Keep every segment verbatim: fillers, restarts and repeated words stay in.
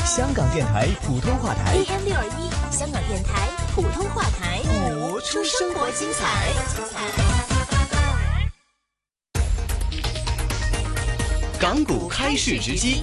香港电台普通话台 A M 六二一，香港电台普通话台， 播出生活精彩。港股开市直击。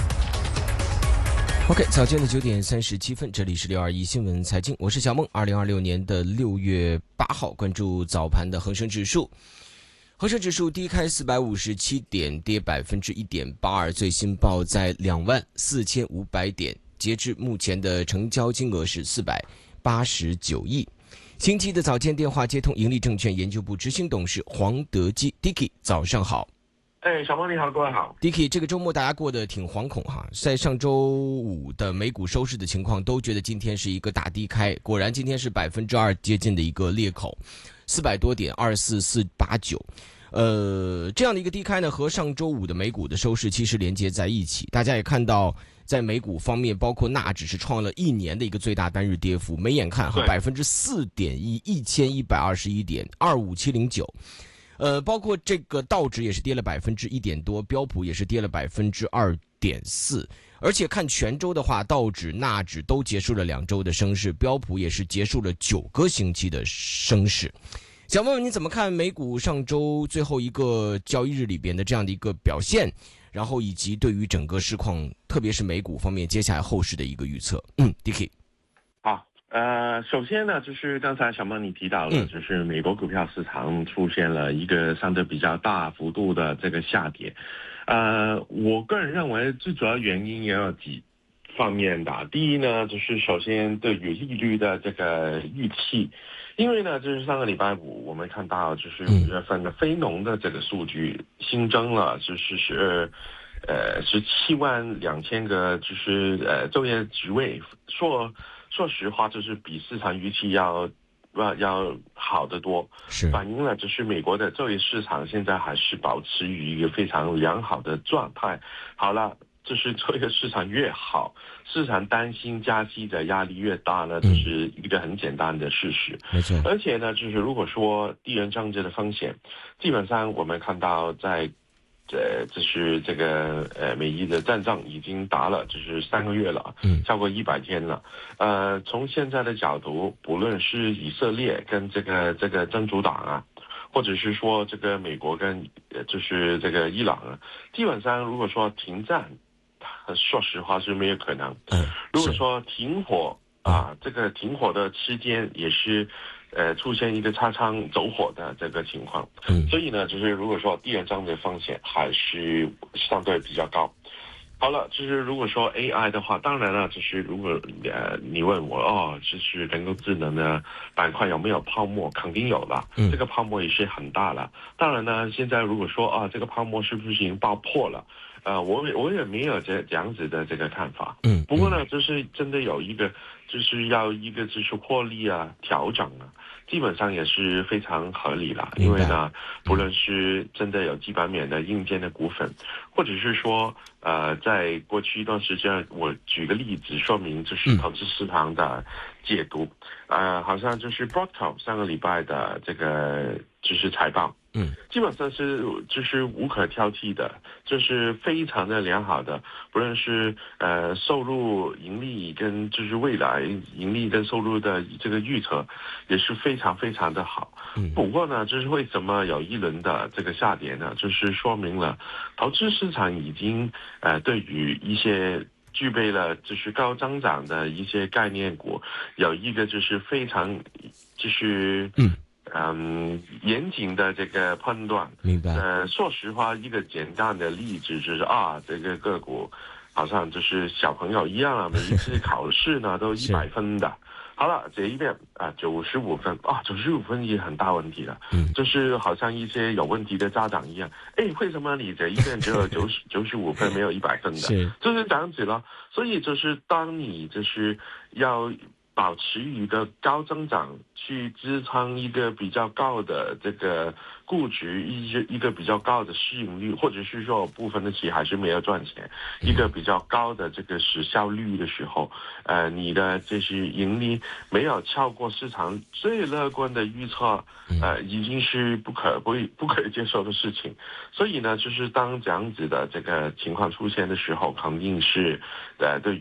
OK， 早间的九点三十七分，这里是六二一新闻财经，我是小梦。二零二六年的六月八号，关注早盘的恒生指数。恒生指数低开四百五十七点，跌百分之一点八二，最新报在两万四千五百点。截至目前的成交金额是四百八十九亿。星期的早间电话接通，盈利证券研究部执行董事黄德基 Dicky， 早上好。 哎，小梦你好，各位好。 Dicky， 这个周末大家过得挺惶恐哈，在上周五的美股收市的情况，都觉得今天是一个大低开，果然今天是百分之二接近的一个裂口，四百多点，二四四八九。呃，这样的一个低开呢，和上周五的美股的收市其实连接在一起。大家也看到，在美股方面，包括纳指是创了一年的一个最大单日跌幅，没眼看哈，百分之四点一，一千一百二十一点二五七零九。呃，包括这个道指也是跌了百分之一点多，标普也是跌了百分之二点四。而且看全周的话，道指、纳指都结束了两周的升势，标普也是结束了九个星期的升势。想问问你怎么看美股上周最后一个交易日里边的这样的一个表现，然后以及对于整个市况，特别是美股方面接下来后市的一个预测。嗯 ，D K。 好，呃，首先呢，就是刚才小梦你提到了， 嗯、 就是美国股票市场出现了一个相对比较大幅度的这个下跌。呃，我个人认为最主要原因也有几方面的。第一呢，就是首先对于利率的这个预期。因为呢，就是上个礼拜五，我们看到就是五月份的非农的这个数据新增了，就是是呃十七万两千个，就是呃就业职位。说说实话，就是比市场预期要要要好得多， 是反映了就是美国的就业市场现在还是保持于一个非常良好的状态。好了。就是这个市场越好，市场担心加息的压力越大呢，这是一个很简单的事实。 没错。 而且呢，就是如果说地缘政治的风险，基本上我们看到在，呃，就是这个呃美伊的战争已经打了，就是三个月了，嗯，超过一百天了。呃，从现在的角度，不论是以色列跟这个这个真主党啊。或者是说这个美国跟呃就是这个伊朗啊，基本上如果说停战，说实话是没有可能。 嗯， 如果说停火啊，这个停火的期间也是，呃，出现一个擦枪走火的这个情况。嗯，所以呢，就是如果说地缘政治风险还是相对比较高。好了，就是如果说 A I 的话，当然了，就是如果呃你问我哦，就是人工智能的板块有没有泡沫，肯定有了，嗯，这个泡沫也是很大了。当然呢，现在如果说啊，这个泡沫是不是已经爆破了？呃，我我也没有这这样子的这个看法。嗯，不过呢，就是真的有一个，就是要一个就是获利啊调整啊。基本上也是非常合理了，因为呢，不论是真的有基本面的硬件的股份，或者是说，呃，在过去一段时间，我举个例子说明，就是投资市场的解读，呃，好像就是 Broadcom 上个礼拜的这个就是财报。嗯，基本上是就是无可挑剔的，就是非常的良好的，不论是呃收入、盈利跟就是未来盈利跟收入的这个预测，也是非常非常的好。嗯，不过呢，就是为什么有一轮的这个下跌呢？就是说明了投资市场已经呃对于一些具备了就是高增长的一些概念股，有一个就是非常就是嗯。嗯，严谨的这个判断， 明白。 呃，说实话，一个简单的例子就是啊，这个个股好像就是小朋友一样啊，每一次考试呢都一百分的。好了，这一遍啊，九十五分啊，九十五分也很大问题了。嗯，就是好像一些有问题的家长一样，哎，为什么你这一遍只有九十九十五分，没有一百分的？是，就是这样子了。所以就是当你就是要。保持一个高增长，去支撑一个比较高的这个估值，一一个比较高的市盈率，或者是说部分的企业还是没有赚钱，一个比较高的这个时效率的时候，呃，你的这些盈利没有超过市场最乐观的预测，呃，已经是不可不不可以接受的事情。所以呢，就是当这样子的这个情况出现的时候，肯定是呃对